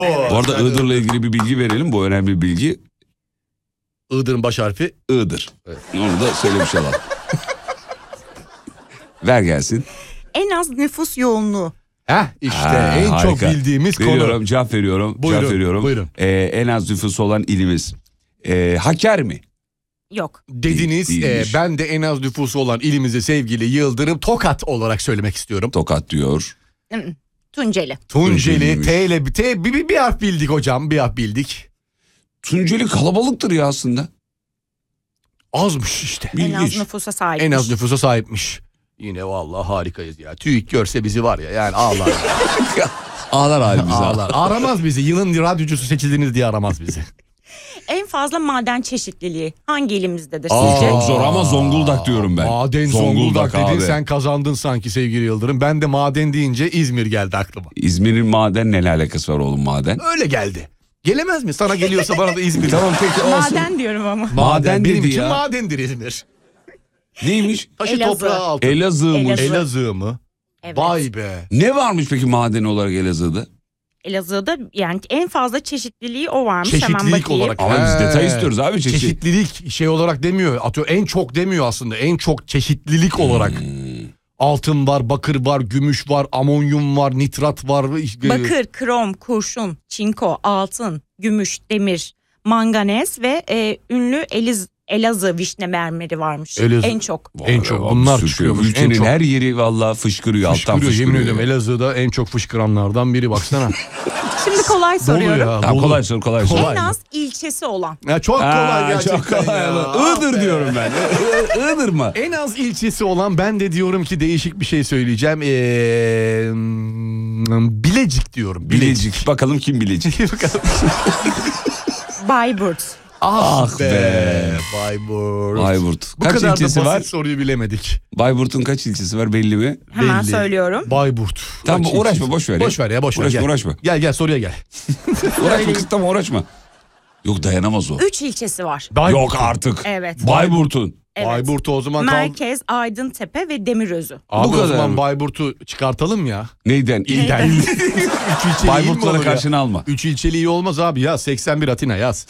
Bu arada Iğdır'la ilgili bir bilgi verelim. Bu önemli bir bilgi. Iğdır'ın baş harfi Iğdır. Evet. Onu da söylemiş olalım. Ver gelsin. En az nüfus yoğunluğu. İşte en harika. çok bildiğimiz veriyorum, konu. Cevap veriyorum. Buyurun. En az nüfusu olan ilimiz. Hakkari. Yok. Dediniz. Ben de en az nüfusu olan ilimize sevgili Yıldırım Tokat olarak söylemek istiyorum. Tokat diyor. Tunceli. Tunceli. T bir harf bildik hocam. Bir harf bildik. Tunceli kalabalıktır ya aslında. Azmış işte. En az nüfusa sahipmiş. En az nüfusa sahipmiş. Yine vallahi harikayız ya. TÜİK görse bizi var ya yani ağlar. Ağlar halimize. Ağlar. Aramaz bizi. Yılın radyocusu seçildiniz diye aramaz bizi. En fazla maden çeşitliliği hangi ilimizdedir Çok sizce? zor ama Zonguldak diyorum ben. Maden Zonguldak dedin, abi. sen kazandın sanki sevgili Yıldırım. Ben de maden deyince İzmir geldi aklıma. İzmir'in maden ne alakası var oğlum maden? Öyle geldi. Gelemez mi? Sana geliyorsa bana da İzmir. Tamam peki olsun. Maden diyorum ama. Maden benim dedi için ya. madendir İzmir. Neymiş? Taşı Elazığ. toprağı altı. Elazığ'mış. Elazığ mı? Evet. Vay be. Ne varmış peki maden olarak Elazığ'da? Elazığ'da yani en fazla çeşitliliği o varmış. Hemen Çeşitlilik bakayım. olarak. Ama biz detay istiyoruz abi. Çeşitlilik şey olarak demiyor. Atıyor en çok demiyor aslında. En çok çeşitlilik olarak. Altın var, bakır var, gümüş var, amonyum var, nitrat var. Bakır, krom, kurşun, çinko, altın, gümüş, demir, manganez ve ünlü Elazığ vişne mermeri varmış. Elazığ. En çok. En çok bunlar çıkıyormuş. En Ülkenin çok. her yeri vallahi fışkırıyor. Alttan Fışkırıyor, fışkırıyor. yemin ediyorum Elazığ'da en çok fışkıranlardan biri baksana. Şimdi kolay Dolu soruyorum. ya. Tamam, dolu. kolay sor kolay sor. Kolay. En az ilçesi olan. Ya çok kolay gerçekten Çok kolay. ya. Iğdır Ah be. diyorum ben. Iğdır mı? En az ilçesi olan ben de diyorum ki değişik bir şey söyleyeceğim. Bilecik diyorum. Bilecik. Bakalım kim Bilecik? Bakalım. Bayburt. Ah be. Bayburt. Bayburt. Bu Kaç kadar da ilçesi basit var? soruyu bilemedik. Bayburt'un kaç ilçesi var belli mi? Hemen Belli. söylüyorum. Bayburt. Tamam Kaç uğraşma ilçesi? boş ver ya. Boş ver ya boş ver. Uğraşma Gel. uğraşma. Gel soruya gel. Uğraşma kız tamam uğraşma. Yok dayanamaz o. 3 ilçesi var. Yok artık. Evet. Bayburt'un. Evet. Bayburt'u o zaman Merkez, Aydıntepe ve Demirözü. Abi Bu o kadar zaman mı? Bayburt'u çıkartalım ya. Neyden? İlden. Üç ilçeli iyi mi Bayburtlara olur ya? karşına alma. 3 ilçeli iyi olmaz abi ya. 81 Atina yaz.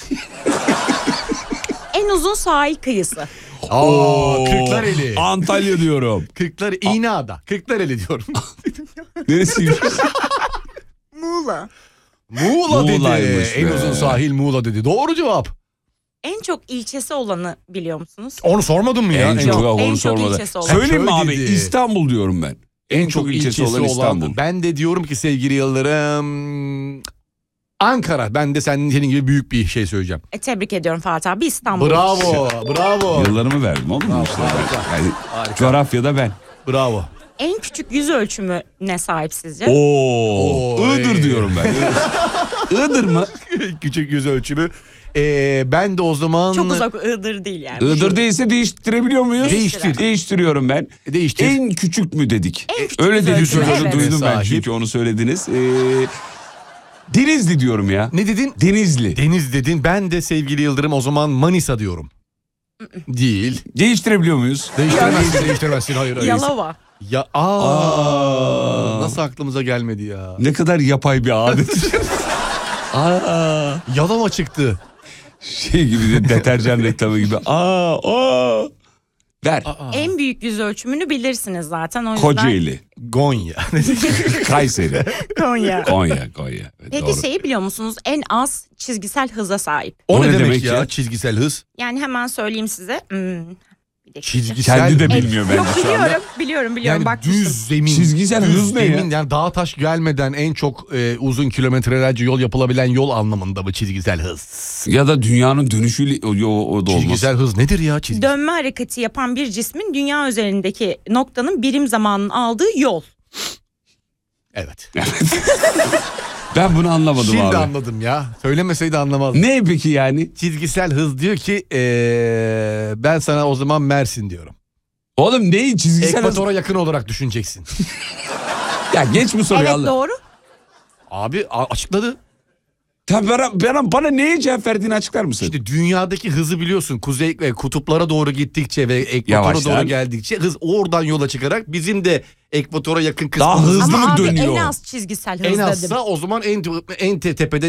En uzun sahil kıyısı. Kırklareli. Antalya diyorum. İğneada. Kırklareli diyorum. Neresiymiş? Muğla. Muğla dedi. Muğla'ymış En be. uzun sahil Muğla dedi. Doğru cevap. En çok ilçesi olanı biliyor musunuz? Onu sormadın mı ya? En çok en onu çok sormadı. ilçesi olan. Söyleyeyim mi Köy abi? dedi. İstanbul diyorum ben. En çok ilçesi olan İstanbul. Ben de diyorum ki sevgili Yıldırım Ankara. Ben de senin gibi büyük bir şey söyleyeceğim. Tebrik ediyorum Fatih abi, İstanbul. Bravo. Bravo. Yıllarımı verdim oğlum. Bravo, işte. harika. Yani, Harika. coğrafyada ben. Bravo. En küçük yüz ölçümü ne sahip sizce? Oo, Iğdır diyorum ben. Iğdır mı? Küçük yüz ölçümü. Ben de o zaman... Çok uzak, Iğdır değil yani. Iğdır değilse değiştirebiliyor muyuz? Değiştir. Değiştiriyorum ben. Değiştir. En küçük mü dedik? En küçük Öyle yüz dedi ölçümü, sözünü evet. duydum ben Sahip. çünkü onu söylediniz. Denizli diyorum ya. Ne dedin? Denizli. Deniz dedin. Ben de sevgili Yıldırım o zaman Manisa diyorum. Değil. Değiştirebiliyor muyuz? Değiştiremezsin, değiştiremezsin. Hayır, hayır. Yalova. Ya nasıl aklımıza gelmedi ya? Ne kadar yapay bir adet. Yalova çıktı. Şey gibi de deterjan reklamı gibi. Ver. En büyük yüz ölçümünü bilirsiniz zaten, o yüzden. Kocaeli. Gonya. Kayseri. Konya. Konya. Evet, Peki doğru. şeyi biliyor musunuz? En az çizgisel hıza sahip. O O ne ne demek demek ya? ya? Çizgisel hız. Yani hemen söyleyeyim size. Bir dakika. Çizgisel. Kendi de Evet. bilmiyor bence Yok, şu anda. biliyorum. Yani Bakmıştım. düz zemin. Çizgisel düz hız ne ya? zemin, yani dağ taş gelmeden en çok uzun kilometrelerce yol yapılabilen yol anlamında mı çizgisel hız? Ya da dünyanın dönüşü o da olmaz. Çizgisel hız nedir ya? Dönme hareketi yapan bir cismin dünya üzerindeki noktanın birim zamanının aldığı yol. Evet. Ben bunu anlamadım Şimdi abi. anladım ya. Söylemeseydi anlamazdım. Ne peki yani? Çizgisel hız diyor ki ben sana o zaman Mersin diyorum. Oğlum neyi çizgisel hız? Ekvatora yakın olarak düşüneceksin. Ya geç bu soruyu Evet, Allah. doğru. Abi açıkladı. Tabii bana neye cevap verdiğini açıklar mısın? İşte dünyadaki hızı biliyorsun. Kuzey ve kutuplara doğru gittikçe ve ekvatora Yavaşlar. doğru geldikçe hız oradan yola çıkarak bizim de ekvatora yakın kısmı Daha hızlı Ama mı abi dönüyor? en az çizgisel hız en dedim. azsa o zaman en tepede